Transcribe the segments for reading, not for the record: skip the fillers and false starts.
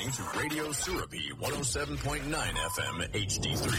listening to Radio Surabhi 107.9 FM HD3.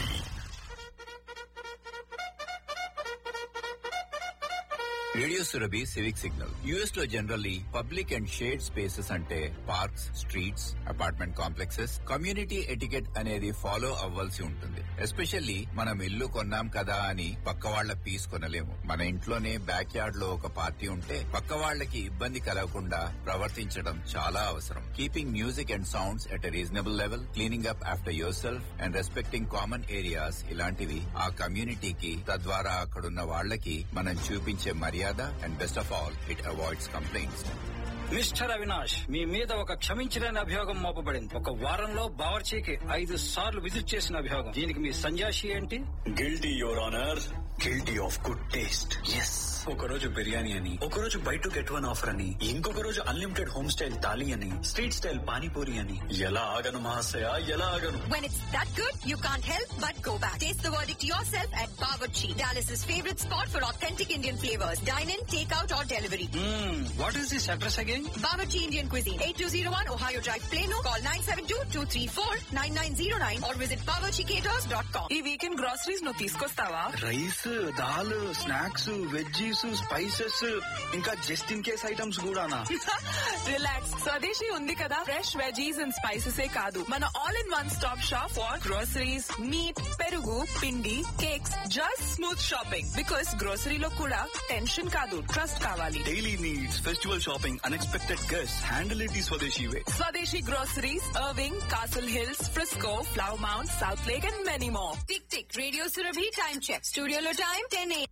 Radio Surabhi civic signal. US లో generally public and shade spaces అంటే parks, streets, apartment complexes, community etiquette అనేది follow అవ్వాల్సి ఉంటుంది. Especially మనం ఇల్లు కొన్నాం కదా అని పక్క వాళ్ల పీస్ కొనలేము. మన ఇంట్లోనే బ్యాక్ యార్డ్ లో ఒక పార్టీ ఉంటే పక్క వాళ్లకి ఇబ్బంది కలగకుండా ప్రవర్తించడం చాలా అవసరం. Keeping music and sounds at a reasonable level, cleaning up after your self and respecting common areas, ఇలాంటివి ఆ కమ్యూనిటీకి, తద్వారా అక్కడున్న వాళ్లకి మనం చూపించే మర్యాద. And best of all, it avoids complaints. Mister Avinash, మీ మీద ఒక క్షమించలేని అభియోగం మోపబడింది. ఒక వారంలో బావర్చీకి 5 సార్లు విజిట్ చేసిన అభియోగం. దీనికి మీ సంజాషి ఏంటి? Guilty your honour, guilty of good taste. Yes, ఒక రోజు బిర్యానీ అని, ఒక రోజు by to get one offer అని, ఇంకొక రోజు అన్లిమిటెడ్ హోమ్ స్టైల్ థాలీ అని, స్ట్రీట్ స్టైల్ పానీపూరి అని. ఎలా ఆగను మహాశయ, ఎలా ఆగను? When it's that good, you can't help but go back. Taste the verdict yourself at Bawarchi, Dallas's favorite spot for authentic Indian flavors. Dine in, take out or delivery. What is this address again? Bawarchi Indian Cuisine, 8201 Ohio Drive, Plano. Call 972-234-9909 or visit bawarchicaters.com. ఈ weekend groceries నువ్వు తీసుకొస్తావా? Rice, dal, snacks, veggies, spices, ఇంకా just in case items కూడానా? Relax, స్వదేశీ ఉంది కదా. Fresh veggies and spices కాదు, మన all in one stop shop for groceries, meet, పెరుగు, పిండి, cakes, just smooth shopping. Because గ్రోసరీలో కూడా టెన్షన్ కాదు, ట్రస్ట్ కావాలి. Daily needs, festival shopping, unexpected guest, handle it ఈ స్వదేశీ వే. స్వదేశీ groceries, Irving, Castle Hills, Frisco, Flower Mound, South Lake and many more. Tick tick, Radio Surabhi time check. Studio lo time 10 a.m.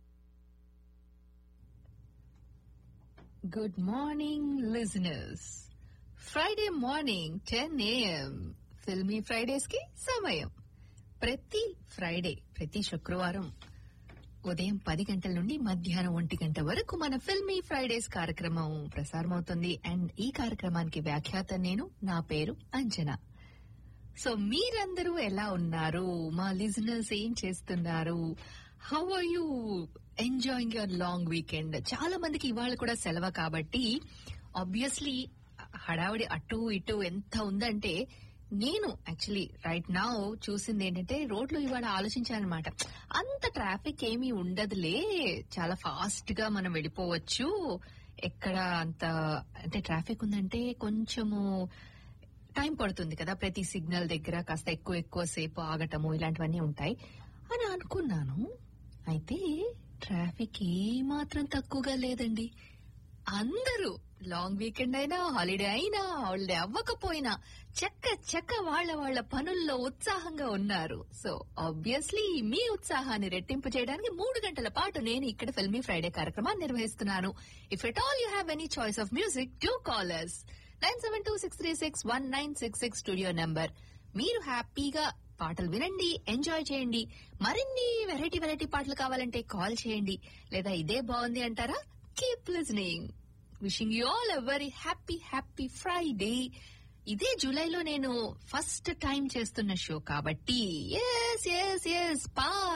Good morning, listeners. Friday morning, 10 a.m. Filmy Fridays ki samayam. ప్రతి Friday, ప్రతి శుక్రవారం ఉదయం 10 గంటల నుండి మధ్యాహ్నం 1 గంట వరకు మన ఫిల్మీ ఫ్రైడేస్ కార్యక్రమం ప్రసారమవుతుంది. అండ్ ఈ కార్యక్రమానికి వ్యాఖ్యాత నేను, నా పేరు అంజనా. సో మీరందరూ ఎలా ఉన్నారు? మా లిజనర్స్ ఏం చేస్తున్నారు? How are you enjoying your long weekend? చాలా మందికి ఇవాళ కూడా సెలవు కాబట్టి ఆబ్వియస్లీ హడావిడి అటు ఇటు ఎంత ఉందంటే, నేను యాక్చువల్లీ రైట్ నౌ చూసింది ఏంటంటే, రోడ్లు ఇవాళ ఆలోచించానమాట. అంత ట్రాఫిక్ ఏమీ ఉండదులే, చాలా ఫాస్ట్ గా మనం వెళ్ళిపోవచ్చు. ఎక్కడ అంత అంటే ట్రాఫిక్ ఉందంటే కొంచెము టైం పడుతుంది కదా, ప్రతి సిగ్నల్ దగ్గర కాస్త ఎక్కువ సేపు ఆగటము ఇలాంటివన్నీ ఉంటాయి అని అనుకున్నాను. అయితే ట్రాఫిక్ ఏమాత్రం తక్కువగా లేదండి. అందరూ లాంగ్ వీకెండ్ అయినా, హాలిడే అయినా, హాలిడే అవ్వకపోయినా చక్క వాళ్ళ పనుల్లో ఉత్సాహంగా ఉన్నారు. సో ఆబ్వియస్లీ మీ ఉత్సాహాన్ని రెట్టింపు చేయడానికి 3 గంటల పాటు నేను ఇక్కడ ఫిల్మీ ఫ్రైడే కార్యక్రమాన్ని నిర్వహిస్తున్నాను. If at all you have any choice of music, do call us 972-636-1966 studio number. మీరు హ్యాపీగా పాటలు వినండి, ఎంజాయ్ చేయండి. మరిన్ని వెరైటీ పాటలు కావాలంటే కాల్ చేయండి. లేదా ఇదే బాగుంది అంటారా, keep listening. Wishing you all a very happy Friday. ఇదే జూలైలో నేను ఫస్ట్ టైం చేస్తున్న షో కాబట్టి ఎస్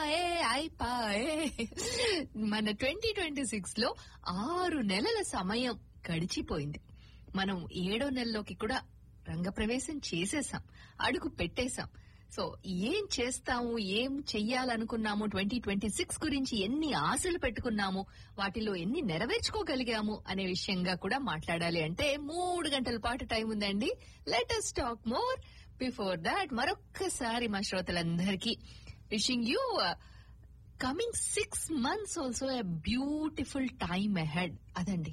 పాయే మన 2026 లో 6 నెలల సమయం గడిచిపోయింది. మనం 7వ నెలలోకి కూడా రంగప్రవేశం చేసేసాం, అడుగు పెట్టేశాం. సో ఏం చేస్తాము, ఏం చెయ్యాలనుకున్నాము, 2026 గురించి ఎన్ని ఆశలు పెట్టుకున్నాము, వాటిలో ఎన్ని నెరవేర్చుకోగలిగాము అనే విషయంగా కూడా మాట్లాడాలి అంటే 3 గంటల పాటు టైం ఉందండి. Let us talk more. Before that మరొక్కసారి మా శ్రోతలందరికీ wishing you coming 6 months also a beautiful time ahead. అదండి.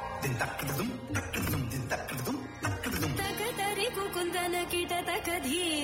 తకదరి కుకుందన కిట తకధీ